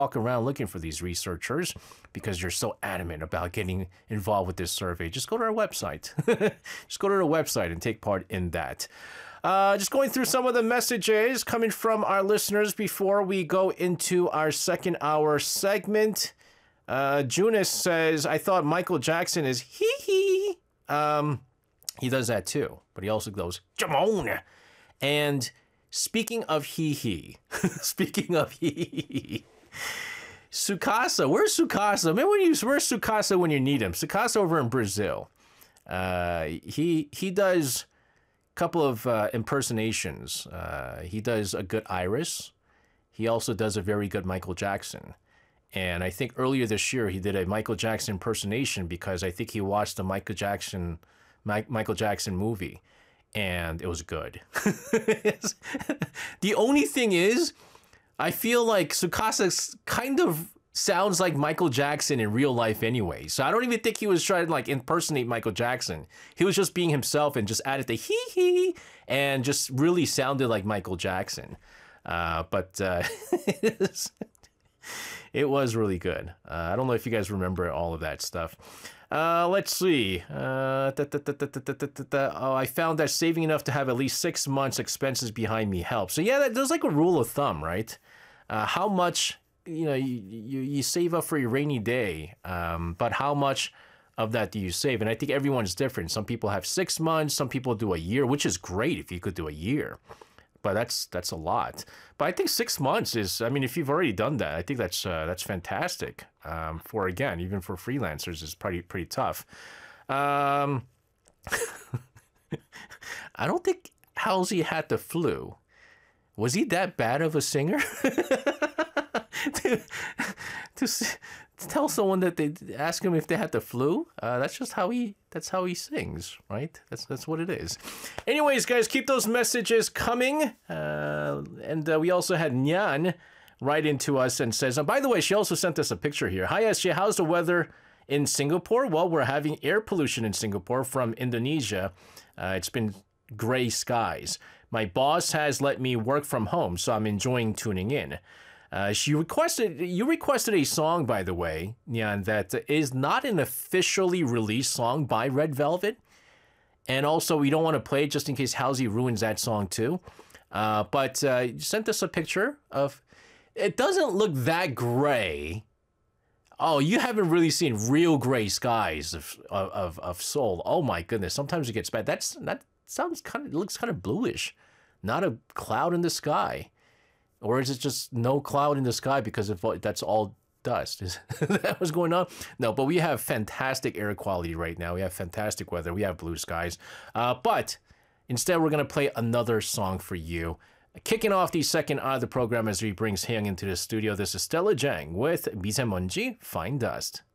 walk around looking for these researchers because you're so adamant about getting involved with this survey, just go to our website. Just go to our website and take part in that. Just going through some of the messages coming from our listeners before we go into our second hour segment. Junis says, I thought Michael Jackson is hee. He does that too, but he also goes, Jamon. And speaking of hee, Sukasa, where's Sukasa? Man, where's Sukasa when you need him? Sukasa over in Brazil. He does a couple of impersonations. He does a good Iris. He also does a very good Michael Jackson. And I think earlier this year he did a Michael Jackson impersonation because I think he watched the Michael Jackson movie, and it was good. The only thing is, I feel like Tsukasa kind of sounds like Michael Jackson in real life anyway. So I don't even think he was trying to like impersonate Michael Jackson. He was just being himself and just added the hee and just really sounded like Michael Jackson. But it was really good. I don't know if you guys remember all of that stuff. Let's see. Oh, I found that saving enough to have at least 6 months expenses behind me helps. So yeah, there's like a rule of thumb, right? How much you save up for your rainy day, but how much of that do you save? And I think everyone's different. Some people have 6 months, some people do a year, which is great if you could do a year. But that's a lot. But I think 6 months is, I mean, if you've already done that, I think that's fantastic. For, again, even for freelancers, is pretty tough. I don't think Halsey had the flu. Was he that bad of a singer? to tell someone that they ask him if they had the flu, that's just how he sings, right? That's what it is. Anyways, guys, keep those messages coming. And we also had Nyan write into us and says, by the way, she also sent us a picture here. Hi, SJ, how's the weather in Singapore? Well, we're having air pollution in Singapore from Indonesia. It's been gray skies. My boss has let me work from home, so I'm enjoying tuning in. You requested a song, by the way, Nyan, that is not an officially released song by Red Velvet. And also, we don't want to play it just in case Halsey ruins that song too. But you sent us a picture of, it doesn't look that gray. Oh, you haven't really seen real gray skies of Seoul. Oh my goodness, sometimes it gets bad. That looks kind of bluish. Not a cloud in the sky. Or is it just no cloud in the sky because that's all dust? Is that what's going on? No, but we have fantastic air quality right now. We have fantastic weather. We have blue skies. But instead, we're going to play another song for you. Kicking off the second hour of the program as we bring Hyung into the studio, this is Stella Jang with 미세먼지 Fine Dust.